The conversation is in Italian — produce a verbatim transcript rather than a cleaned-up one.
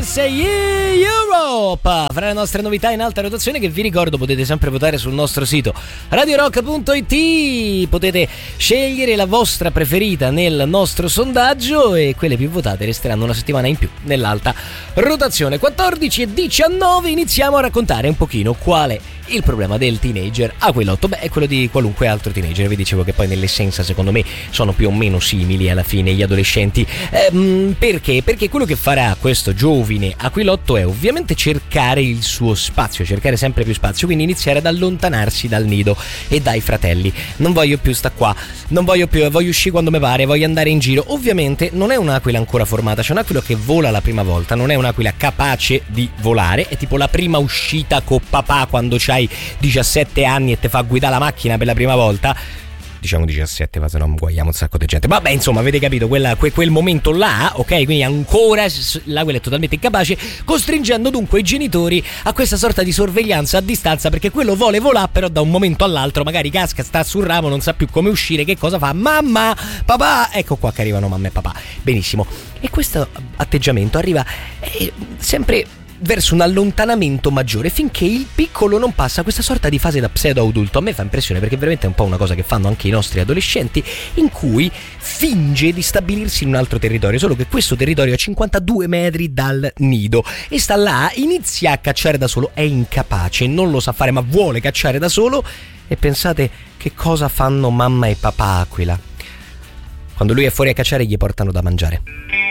sei Europe, fra le nostre novità in alta rotazione, che vi ricordo potete sempre votare sul nostro sito radio rock punto it. Potete scegliere la vostra preferita nel nostro sondaggio e quelle più votate resteranno una settimana in più nell'alta rotazione. quattordici e diciannove, iniziamo a raccontare un pochino qual è il problema del teenager Aquilotto. Beh, è quello di qualunque altro teenager. Vi dicevo che poi nell'essenza secondo me sono più o meno simili alla fine gli adolescenti. Ehm, perché? Perché quello che farà questo giovine Aquilotto è ovviamente cercare il suo spazio, cercare sempre più spazio, quindi iniziare ad allontanarsi dal nido e dai fratelli. Non voglio più sta qua, non voglio più, voglio uscire quando mi pare, voglio andare in giro. Ovviamente non è un'aquila ancora formata, c'è un aquilo che vola la prima volta, non è un'aquila capace di volare, è tipo la prima uscita con papà quando c'hai diciassette anni e te fa guidare la macchina per la prima volta. Diciamo diciassette, ma se no guagliamo un sacco di gente. Vabbè, insomma, avete capito, quella, que, quel momento là, ok? Quindi ancora l'aquila è totalmente incapace, costringendo dunque i genitori a questa sorta di sorveglianza a distanza, perché quello vuole volare, però da un momento all'altro magari casca, sta sul ramo, non sa più come uscire, che cosa fa? Mamma, papà, ecco qua che arrivano mamma e papà. Benissimo. E questo atteggiamento arriva eh, sempre verso un allontanamento maggiore, finché il piccolo non passa questa sorta di fase da pseudo adulto. A me fa impressione, perché veramente è un po' una cosa che fanno anche i nostri adolescenti, in cui finge di stabilirsi in un altro territorio, solo che questo territorio è a cinquantadue metri dal nido e sta là, inizia a cacciare da solo, è incapace, non lo sa fare, ma vuole cacciare da solo. E pensate che cosa fanno mamma e papà aquila? Quando lui è fuori a cacciare gli portano da mangiare.